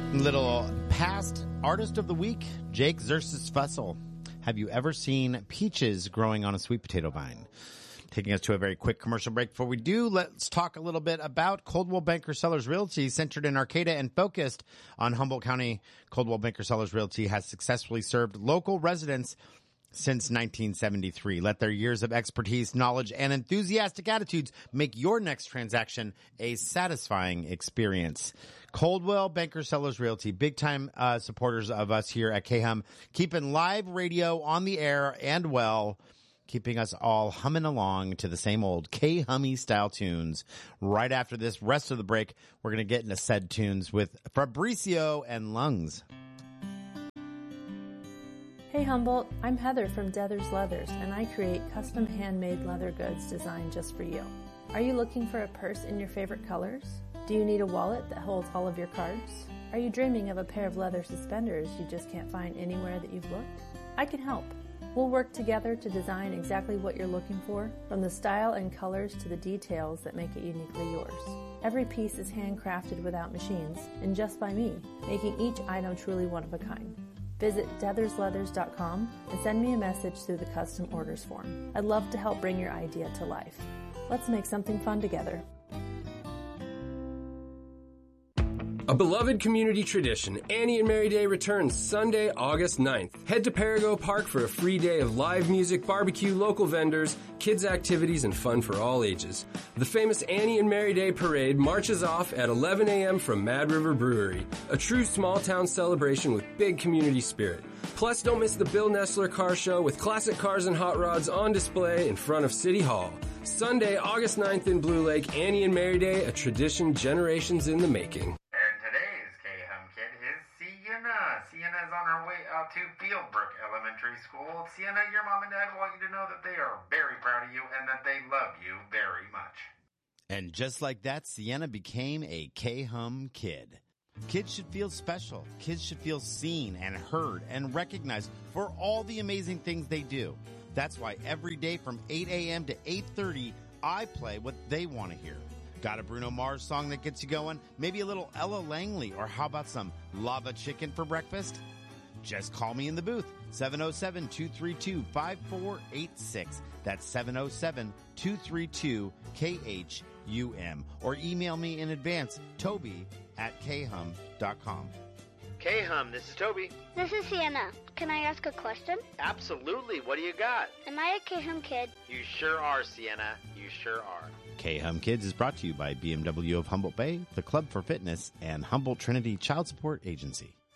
Little past artist of the week, Jake Xerxes Fussell. Have you ever seen peaches growing on a sweet potato vine? Taking us to a very quick commercial break. Before we do, let's talk a little bit about Coldwell Banker Sellers Realty, centered in Arcata and focused on Humboldt County. Coldwell Banker Sellers Realty has successfully served local residents since 1973. Let their years of expertise, knowledge, and enthusiastic attitudes make your next transaction a satisfying experience. Coldwell Banker Sellers Realty, big-time supporters of us here at KHUM, keeping live radio on the air and well, keeping us all humming along to the same old K-Hummy style tunes. Right after this rest of the break, we're going to get into said tunes with Fabricio and Lungs. Hey Humboldt, I'm Heather from Dethers Leathers, and I create custom handmade leather goods designed just for you. Are you looking for a purse in your favorite colors? Do you need a wallet that holds all of your cards? Are you dreaming of a pair of leather suspenders you just can't find anywhere that you've looked? I can help. We'll work together to design exactly what you're looking for, from the style and colors to the details that make it uniquely yours. Every piece is handcrafted without machines and just by me, making each item truly one of a kind. Visit dethersleathers.com and send me a message through the custom orders form. I'd love to help bring your idea to life. Let's make something fun together. A beloved community tradition, Annie and Mary Day returns Sunday, August 9th. Head to Perigo Park for a free day of live music, barbecue, local vendors, kids' activities, and fun for all ages. The famous Annie and Mary Day Parade marches off at 11 a.m. from Mad River Brewery, a true small-town celebration with big community spirit. Plus, don't miss the Bill Nessler Car Show with classic cars and hot rods on display in front of City Hall. Sunday, August 9th in Blue Lake, Annie and Mary Day, a tradition generations in the making. Sienna's on her way out to Fieldbrook Elementary School. Sienna, your mom and dad want you to know that they are very proud of you and that they love you very much. And just like that, Sienna became a KHUM kid. Kids should feel special. Kids should feel seen and heard and recognized for all the amazing things they do. That's why every day from 8 a.m. to 8:30, I play what they want to hear. Got a Bruno Mars song that gets you going? Maybe a little Ella Langley, or how about some lava chicken for breakfast? Just call me in the booth, 707-232-5486. That's 707-232-KHUM. Or email me in advance, Toby@khum.com. KHUM, this is Toby. This is Sienna. Can I ask a question? Absolutely. What do you got? Am I a KHUM kid? You sure are, Sienna. You sure are. KHUM Kids is brought to you by BMW of Humboldt Bay, the Club for Fitness, and Humboldt Trinity Child Support Agency.